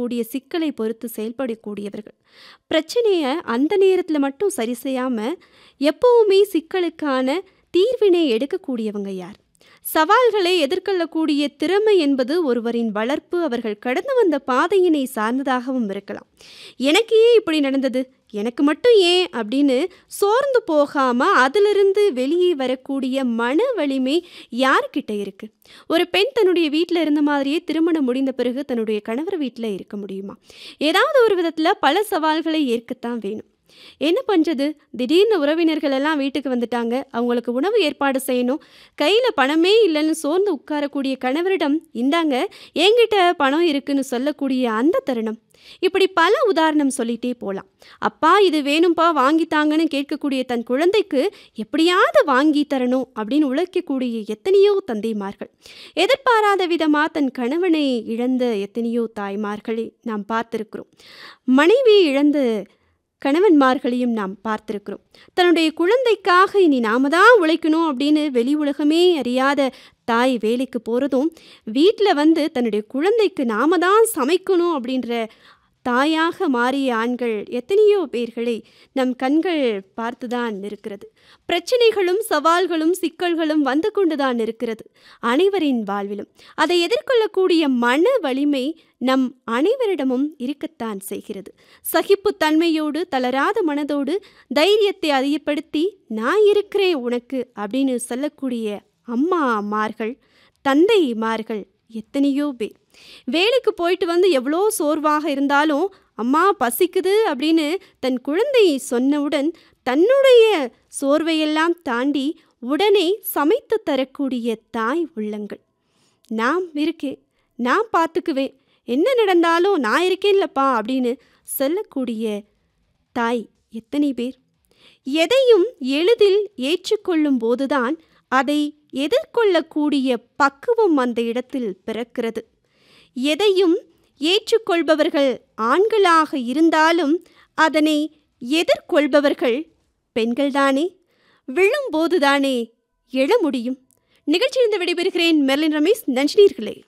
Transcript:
ஏற்படக்கூடிய சிக்கலை பொறுத்து செயல்படக்கூடியவர்கள். பிரச்சனைய அந்த நேரத்துல மட்டும் சரி செய்யாம, எப்பவுமே சிக்கலுக்கான தீர்வினை எடுக்கக்கூடியவங்க யார்? சவால்களை எதிர்கொள்ளக்கூடிய திறமை என்பது ஒருவரின் வளர்ப்பு, அவர்கள் கடந்து வந்த பாதையினை சார்ந்ததாகவும் இருக்கலாம். எனக்கு ஏன் இப்படி நடந்தது? எனக்கு மட்டும் ஏன் அப்படின்னு சோர்ந்து போகாம அதிலிருந்து வெளியே வரக்கூடிய மன வலிமை யார்கிட்ட இருக்கு? ஒரு பெண் தன்னுடைய வீட்ல இருந்த மாதிரியே திருமணம் முடிந்த பிறகு தன்னுடைய கணவர் வீட்ல இருக்க முடியுமா? ஏதாவது ஒரு விதத்துல பல சவால்களை ஏற்கத்தான் வேணும். என்ன பண்றது? திடீர்னு உறவினர்கள் எல்லாம் வீட்டுக்கு வந்துட்டாங்க. அவங்களுக்கு உணவு ஏற்பாடு செய்யணும். கையில பணமே இல்லைன்னு சோர்ந்து உட்காரக்கூடிய கணவரிடம், இந்தாங்க என்கிட்ட பணம் இருக்குன்னு சொல்லக்கூடிய அந்த தருணம். இப்படி பல உதாரணம் சொல்லிட்டே போலாம். அப்பா இது வேணும்பா வாங்கித்தாங்கன்னு கேட்கக்கூடிய தன் குழந்தைக்கு எப்படியாவது வாங்கி தரணும் அப்படின்னு உழைக்கக்கூடிய எத்தனையோ தந்தைமார்கள், எதிர்பாராத விதமா தன் கணவனை இழந்த எத்தனையோ தாய்மார்களை நாம் பார்த்திருக்கிறோம். மனைவி இழந்த கணவன்மார்களையும் நாம் பார்த்திருக்கிறோம். தன்னுடைய குழந்தைக்காக இனி நாம தான் உழைக்கணும் அப்படின்னு வெளி உலகமே அறியாத தாய் வேலைக்கு போகிறதும், வீட்டில் வந்து தன்னுடைய குழந்தைக்கு நாம தான் சமைக்கணும் அப்படின்ற தாயாக மாறிய ஆண்கள் எத்தனையோ பேர்களை நம் கண்கள் பார்த்துதான் இருக்கிறது. பிரச்சனைகளும் சவால்களும் சிக்கல்களும் வந்து கொண்டுதான் இருக்கிறது அனைவரின் வாழ்விலும். அதை எதிர்கொள்ளக்கூடிய மன வலிமை நம் அனைவரிடமும் இருக்கத்தான் செய்கிறது. சகிப்புத்தன்மையோடு, தளராத மனதோடு, தைரியத்தை அதிகப்படுத்தி நான் இருக்கிறேன் உனக்கு அப்படின்னு சொல்லக்கூடிய அம்மாமார்கள், தந்தைமார்கள் எத்தனையோ பேர். வேலைக்கு போயிட்டு வந்து எவ்வளோ சோர்வாக இருந்தாலும், அம்மா பசிக்குது அப்படின்னு தன் குழந்தை சொன்னவுடன் தன்னுடைய சோர்வையெல்லாம் தாண்டி உடனே சமைத்து தரக்கூடிய தாய் உள்ளங்கள். நான் இருக்கேன், நான் பார்த்துக்குவேன், என்ன நடந்தாலும் நான் இருக்கேன்லப்பா அப்படின்னு சொல்லக்கூடிய தாய் எத்தனை பேர்? எதையும் எளிதில் ஏற்றுக்கொள்ளும் போதுதான் அதை எதிர்கொள்ளக்கூடிய பக்குவம் அந்த இடத்தில் பிறக்கிறது. எதையும் ஏற்றுக்கொள்பவர்கள் ஆண்களாக இருந்தாலும் அதனை எதிர்கொள்பவர்கள் பெண்கள்தானே. விழும்போதுதானே எழ முடியும். நிகழ்ச்சியிலிருந்து விடைபெறுகிறேன். மெர்லின் ரமேஷ். நன்றி நேயர்களே.